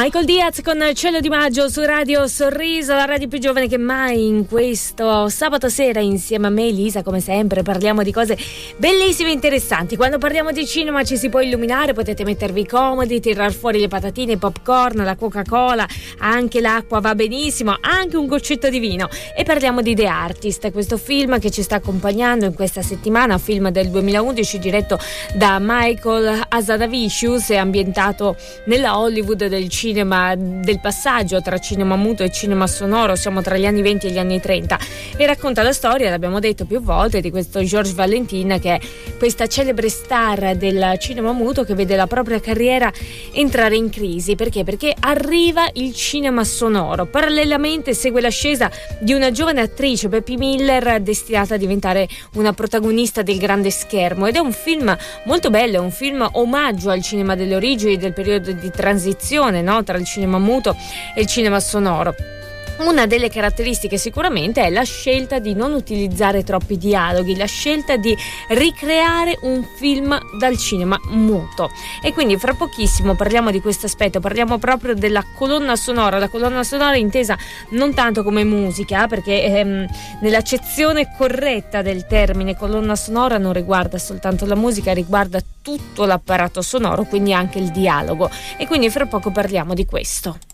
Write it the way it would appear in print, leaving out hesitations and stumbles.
Michael Diaz con Cielo di Maggio su Radio Sorriso, la radio più giovane che mai. In questo sabato sera insieme a me Elisa, come sempre, parliamo di cose bellissime e interessanti. Quando parliamo di cinema ci si può illuminare, potete mettervi comodi, tirar fuori le patatine, il popcorn, la Coca-Cola, anche l'acqua va benissimo, anche un goccetto di vino. E parliamo di The Artist, questo film che ci sta accompagnando in questa settimana, film del 2011 diretto da Michael Hazanavicius e ambientato nella Hollywood del cinema, del passaggio tra cinema muto e cinema sonoro. Siamo tra gli anni 20 e gli anni 30 e racconta la storia, l'abbiamo detto più volte, di questo Georges Valentin, che è questa celebre star del cinema muto che vede la propria carriera entrare in crisi. Perché arriva il cinema sonoro. Parallelamente segue l'ascesa di una giovane attrice, Beppy Miller, destinata a diventare una protagonista del grande schermo, ed è un film molto bello, è un film omaggio al cinema delle origini, del periodo di transizione, no? Tra il cinema muto e il cinema sonoro. Una delle caratteristiche sicuramente è la scelta di non utilizzare troppi dialoghi, la scelta di ricreare un film dal cinema muto. E quindi fra pochissimo parliamo di questo aspetto, parliamo proprio della colonna sonora, la colonna sonora intesa non tanto come musica, perché nell'accezione corretta del termine colonna sonora non riguarda soltanto la musica, riguarda tutto l'apparato sonoro, quindi anche il dialogo. E quindi fra poco parliamo di questo.